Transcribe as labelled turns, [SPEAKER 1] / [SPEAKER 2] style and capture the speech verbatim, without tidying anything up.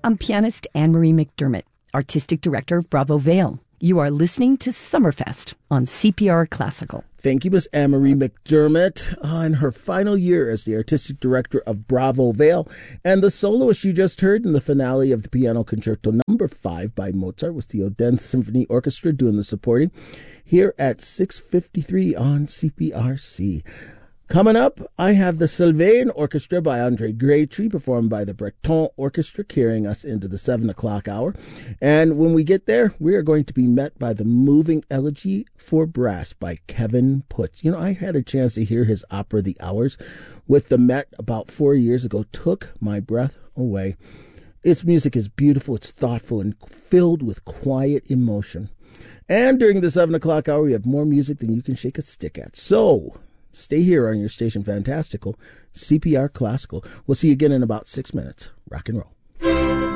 [SPEAKER 1] I'm pianist Anne-Marie McDermott, Artistic Director of Bravo Vail. You are listening to Summerfest on C P R Classical.
[SPEAKER 2] Thank you, Miss Anne-Marie McDermott, on her final year as the Artistic Director of Bravo Vail. And the soloist you just heard in the finale of the Piano Concerto Number five by Mozart with the Odense Symphony Orchestra doing the supporting here at six fifty-three on C P R C. Coming up, I have the Sylvain Orchestra by André Graytree, performed by the Breton Orchestra, carrying us into the seven o'clock hour. And when we get there, we are going to be met by the Moving Elegy for Brass by Kevin Putz. You know, I had a chance to hear his opera, The Hours, with the Met about four years ago. Took my breath away. Its music is beautiful, it's thoughtful, and filled with quiet emotion. And during the seven o'clock hour, we have more music than you can shake a stick at. So stay here on your station Fantastical, C P R Classical. We'll see you again in about six minutes. Rock and roll.